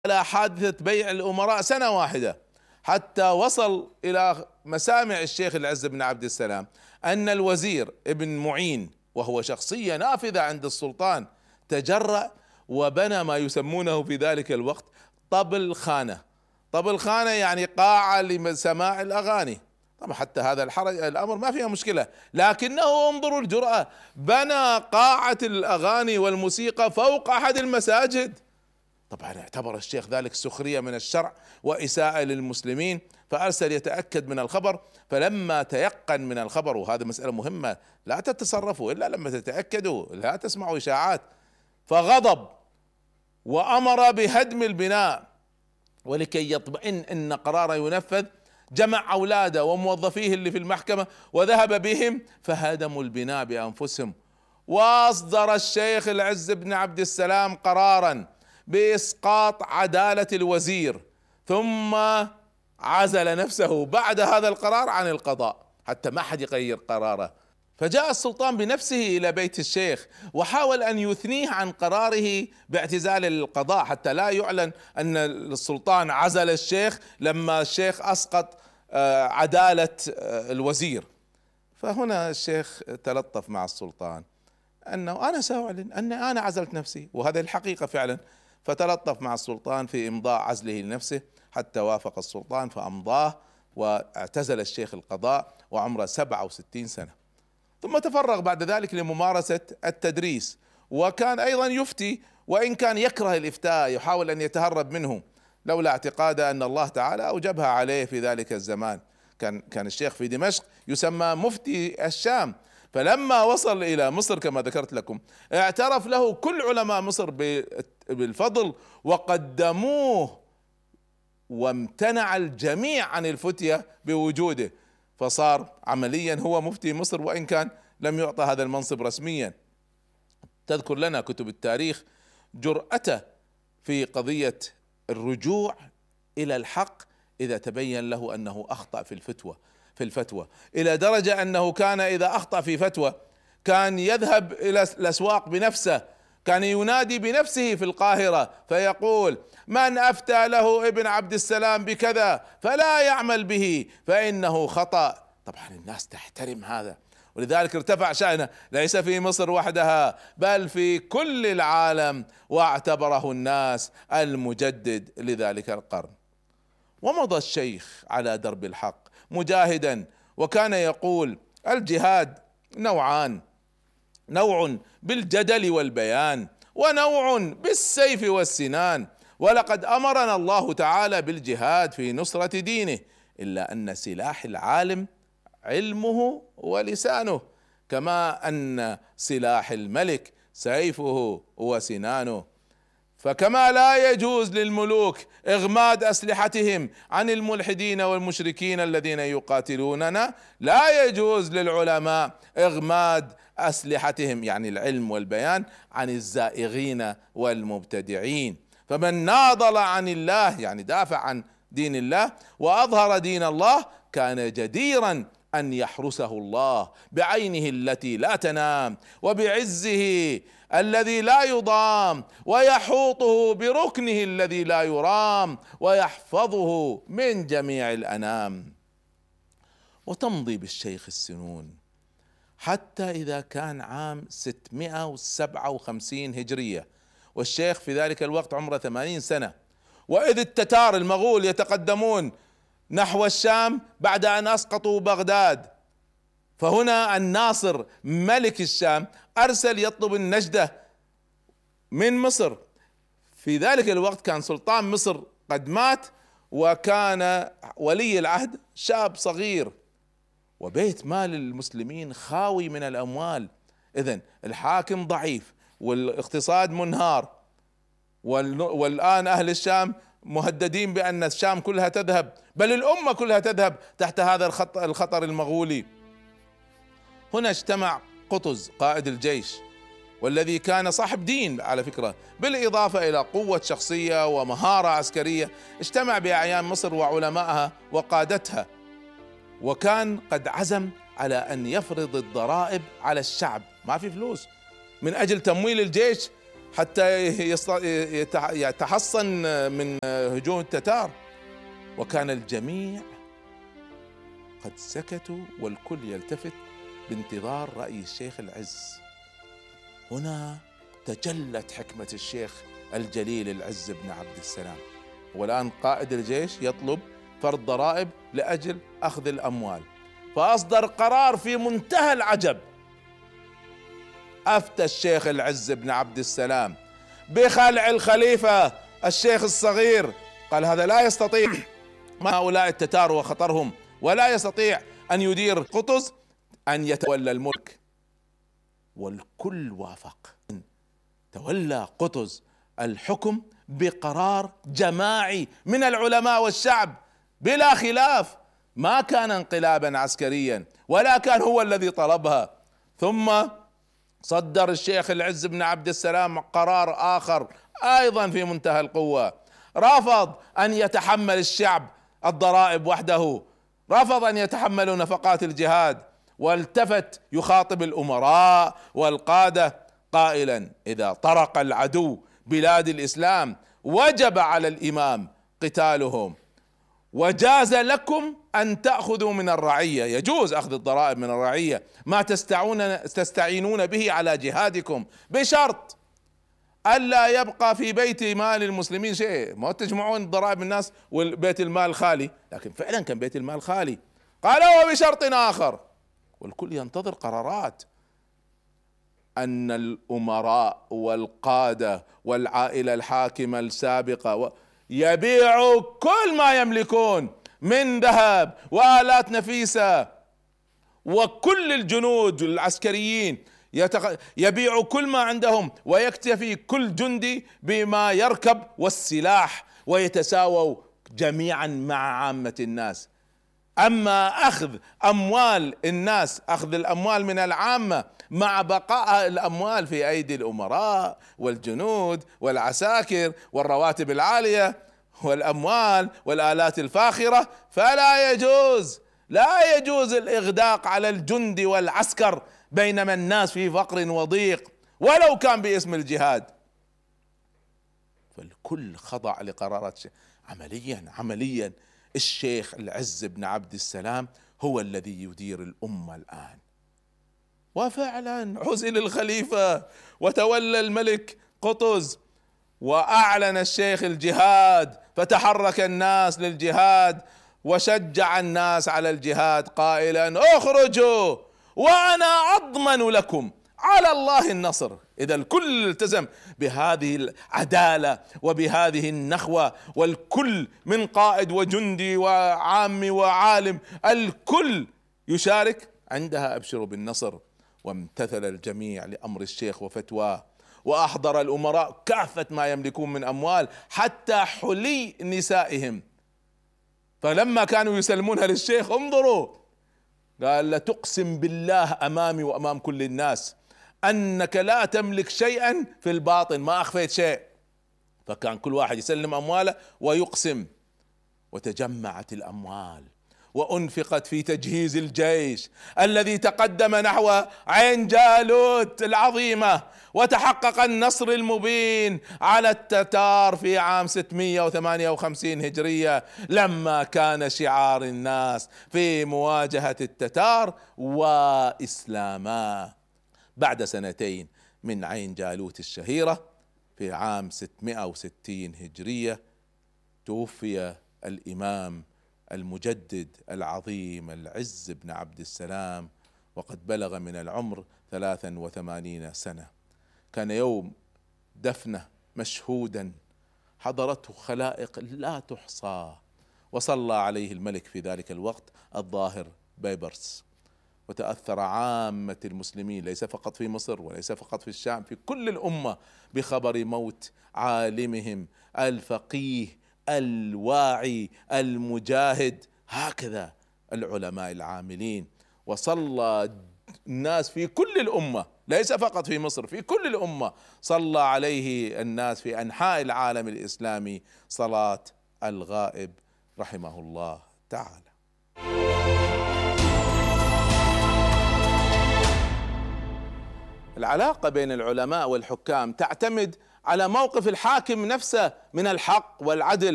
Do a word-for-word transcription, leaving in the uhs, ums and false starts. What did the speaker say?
على حادثة بيع الأمراء سنة واحدة، حتى وصل إلى مسامع الشيخ العز بن عبد السلام أن الوزير ابن معين وهو شخصية نافذة عند السلطان تجرأ وبنى ما يسمونه في ذلك الوقت طبل خانة. طبل خانة يعني قاعة لسماع الأغاني. طبعا حتى هذا الحرج الأمر ما فيها مشكلة، لكنه انظروا الجرأة، بنى قاعة الأغاني والموسيقى فوق أحد المساجد. طبعا اعتبر الشيخ ذلك سخرية من الشرع وإساءة للمسلمين، فأرسل يتأكد من الخبر. فلما تيقن من الخبر، وهذا مسألة مهمة، لا تتصرفوا إلا لما تتأكدوا، لا تسمعوا إشاعات، فغضب وأمر بهدم البناء. ولكي يطمئن أن قراره ينفذ جمع أولاده وموظفيه اللي في المحكمة وذهب بهم فهدموا البناء بأنفسهم. وأصدر الشيخ العز بن عبد السلام قرارا بإسقاط عدالة الوزير، ثم عزل نفسه بعد هذا القرار عن القضاء حتى ما حد يغير قراره. فجاء السلطان بنفسه إلى بيت الشيخ وحاول أن يثنيه عن قراره باعتزال القضاء حتى لا يعلن أن السلطان عزل الشيخ لما الشيخ أسقط عدالة الوزير. فهنا الشيخ تلطف مع السلطان أنه أنا سأعلن أن أنا عزلت نفسي، وهذا الحقيقة فعلا. فتلطف مع السلطان في إمضاء عزله لنفسه حتى وافق السلطان فأمضاه، واعتزل الشيخ القضاء وعمره سبعة وستين سنة. ثم تفرغ بعد ذلك لممارسة التدريس، وكان أيضا يفتي، وإن كان يكره الإفتاء يحاول أن يتهرب منه لولا اعتقاده أن الله تعالى أوجبها عليه في ذلك الزمان. كان كان الشيخ في دمشق يسمى مفتي الشام. فلما وصل إلى مصر كما ذكرت لكم اعترف له كل علماء مصر بالفضل وقدموه، وامتنع الجميع عن الفتية بوجوده، فصار عمليا هو مفتي مصر وإن كان لم يعطى هذا المنصب رسميا. تذكر لنا كتب التاريخ جرأته في قضية الرجوع إلى الحق إذا تبين له أنه أخطأ في الفتوى في الفتوى إلى درجة أنه كان إذا أخطأ في فتوى كان يذهب إلى الأسواق بنفسه، كان ينادي بنفسه في القاهرة فيقول: من أفتى له ابن عبد السلام بكذا فلا يعمل به فإنه خطأ. طبعا الناس تحترم هذا، ولذلك ارتفع شأنه ليس في مصر وحدها بل في كل العالم، واعتبره الناس المجدد لذلك القرن. ومضى الشيخ على درب الحق مجاهدا، وكان يقول: الجهاد نوعان، نوع بالجدل والبيان، ونوع بالسيف والسنان، ولقد أمرنا الله تعالى بالجهاد في نصرة دينه، إلا أن سلاح العالم علمه ولسانه، كما أن سلاح الملك سيفه وسنانه. فكما لا يجوز للملوك إغماد أسلحتهم عن الملحدين والمشركين الذين يقاتلوننا، لا يجوز للعلماء إغماد أسلحتهم يعني العلم والبيان عن الزائغين والمبتدعين. فمن ناضل عن الله يعني دافع عن دين الله وأظهر دين الله كان جديرا أن يحرسه الله بعينه التي لا تنام وبعزه الذي لا يضام، ويحوطه بركنه الذي لا يرام، ويحفظه من جميع الأنام. وتمضي بالشيخ السنون حتى إذا كان عام ستمائة وسبعة وخمسين هجرية، والشيخ في ذلك الوقت عمره ثمانين سنة، وإذ التتار المغول يتقدمون نحو الشام بعد أن أسقطوا بغداد. فهنا الناصر ملك الشام أرسل يطلب النجدة من مصر. في ذلك الوقت كان سلطان مصر قد مات، وكان ولي العهد شاب صغير، وبيت مال المسلمين خاوي من الأموال. إذن الحاكم ضعيف والاقتصاد منهار، والآن أهل الشام مهددين بأن الشام كلها تذهب، بل الأمة كلها تذهب تحت هذا الخطر المغولي. هنا اجتمع قطز قائد الجيش، والذي كان صاحب دين على فكرة، بالإضافة إلى قوة شخصية ومهارة عسكرية، اجتمع بأعيان مصر وعلمائها وقادتها، وكان قد عزم على أن يفرض الضرائب على الشعب. ما في فلوس من أجل تمويل الجيش، حتى يتحصن من هجوم التتار، وكان الجميع قد سكتوا والكل يلتفت بانتظار رأي الشيخ العز. هنا تجلت حكمة الشيخ الجليل العز بن عبد السلام. والآن قائد الجيش يطلب فرض ضرائب لأجل أخذ الأموال، فأصدر قرار في منتهى العجب. أفتى الشيخ العز بن عبد السلام بخلع الخليفة الشيخ الصغير، قال هذا لا يستطيع مع هؤلاء التتار وخطرهم، ولا يستطيع أن يدير قطز أن يتولى الملك. والكل وافق، تولى قطز الحكم بقرار جماعي من العلماء والشعب بلا خلاف، ما كان انقلابا عسكريا ولا كان هو الذي طلبها. ثم صدر الشيخ العز بن عبد السلام قرار آخر أيضا في منتهى القوة، رفض أن يتحمل الشعب الضرائب وحده، رفض أن يتحملوا نفقات الجهاد، والتفت يخاطب الأمراء والقادة قائلا: إذا طرق العدو بلاد الإسلام وجب على الإمام قتالهم، وجاز لكم أن تأخذوا من الرعية، يجوز أخذ الضرائب من الرعية، ما تستعينون به على جهادكم، بشرط ألا يبقى في بيت مال المسلمين شيء. ما تجمعون ضرائب الناس والبيت المال خالي، لكن فعلا كان بيت المال خالي. قال وبشرط آخر، والكل ينتظر قرارات، أن الأمراء والقادة والعائلة الحاكمة السابقة يبيعوا كل ما يملكون من ذهب وآلات نفيسة، وكل الجنود العسكريين يبيعوا كل ما عندهم، ويكتفي كل جندي بما يركب والسلاح، ويتساووا جميعا مع عامة الناس. أما أخذ أموال الناس، أخذ الأموال من العامة مع بقاء الأموال في أيدي الأمراء والجنود والعساكر والرواتب العالية والأموال والآلات الفاخرة، فلا يجوز، لا يجوز الإغداق على الجند والعسكر بينما الناس في فقر وضيق ولو كان باسم الجهاد. فالكل خضع لقرارات عمليا عمليا الشيخ العز بن عبد السلام هو الذي يدير الأمة الآن. وفعلا عزل الخليفة وتولى الملك قطز، وأعلن الشيخ الجهاد، فتحرك الناس للجهاد وشجع الناس على الجهاد قائلا: اخرجوا وأنا أضمن لكم على الله النصر. إذا الكل التزم بهذه العدالة وبهذه النخوة، والكل من قائد وجندي وعامي وعالم الكل يشارك عندها. أبشروا بالنصر. وامتثل الجميع لأمر الشيخ وفتواه، وأحضر الأمراء كافة ما يملكون من أموال حتى حلي نسائهم. فلما كانوا يسلمونها للشيخ انظروا، قال: لتقسم بالله أمامي وأمام كل الناس أنك لا تملك شيئا في الباطن، ما أخفيت شيء. فكان كل واحد يسلم أمواله ويقسم. وتجمعت الأموال وأنفقت في تجهيز الجيش الذي تقدم نحو عين جالوت العظيمة، وتحقق النصر المبين على التتار في عام ستمائة وثمانية وخمسين هجرية، لما كان شعار الناس في مواجهة التتار وإسلاما. بعد سنتين من عين جالوت الشهيرة في عام ستمائة وستين هجرية توفي الإمام المجدد العظيم العز بن عبد السلام، وقد بلغ من العمر ثلاثا وثمانين سنة. كان يوم دفنه مشهودا، حضرته خلائق لا تحصى، وصلى عليه الملك في ذلك الوقت الظاهر بيبرس. وتأثر عامة المسلمين ليس فقط في مصر وليس فقط في الشام، في كل الأمة بخبر موت عالمهم الفقيه الواعي المجاهد. هكذا العلماء العاملين. وصلى الناس في كل الأمة ليس فقط في مصر، في كل الأمة صلى عليه الناس في أنحاء العالم الإسلامي صلاة الغائب رحمه الله تعالى. الحمد العلاقة بين العلماء والحكام تعتمد على موقف الحاكم نفسه من الحق والعدل